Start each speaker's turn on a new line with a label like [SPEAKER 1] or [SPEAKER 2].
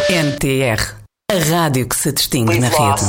[SPEAKER 1] NTR, a rádio que se distingue na rede.